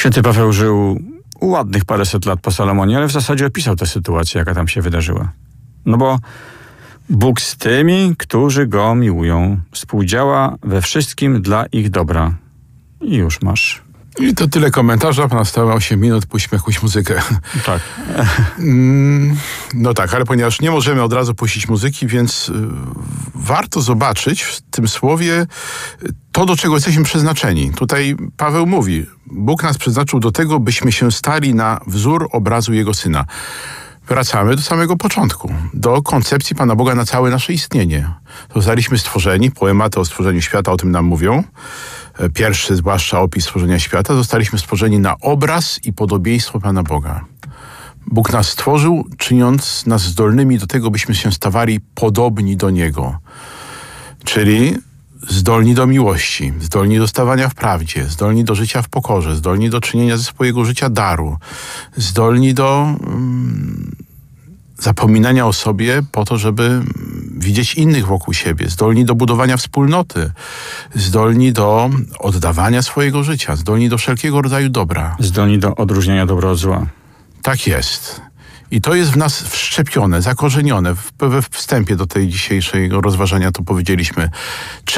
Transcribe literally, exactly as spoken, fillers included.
Święty Paweł żył ładnych paręset lat po Salomonie, ale w zasadzie opisał tę sytuację, jaka tam się wydarzyła. No bo Bóg z tymi, którzy Go miłują, współdziała we wszystkim dla ich dobra. I już masz. I to tyle komentarza, nastało osiem minut, puśćmy jakąś muzykę. Tak. Mm, no tak, ale ponieważ nie możemy od razu puścić muzyki, więc y, warto zobaczyć w tym słowie to, do czego jesteśmy przeznaczeni. Tutaj Paweł mówi, Bóg nas przeznaczył do tego, byśmy się stali na wzór obrazu Jego Syna. Wracamy do samego początku, do koncepcji Pana Boga na całe nasze istnienie. Zostaliśmy stworzeni, poematy o stworzeniu świata o tym nam mówią. Pierwszy, zwłaszcza opis stworzenia świata, zostaliśmy stworzeni na obraz i podobieństwo Pana Boga. Bóg nas stworzył, czyniąc nas zdolnymi do tego, byśmy się stawali podobni do Niego. Czyli zdolni do miłości, zdolni do stawania w prawdzie, zdolni do życia w pokorze, zdolni do czynienia ze swojego życia daru, zdolni do mm, zapominania o sobie po to, żeby widzieć innych wokół siebie, zdolni do budowania wspólnoty, zdolni do oddawania swojego życia, zdolni do wszelkiego rodzaju dobra. Zdolni do odróżniania dobra od zła. Tak jest. I to jest w nas wszczepione, zakorzenione. We wstępie do tej dzisiejszego rozważania to powiedzieliśmy. Czy